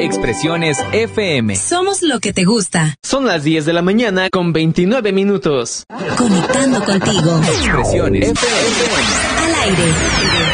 Expresiones FM. Somos lo que te gusta. Son las 10 de la mañana con 29 minutos. Conectando contigo. Expresiones FM. Al aire.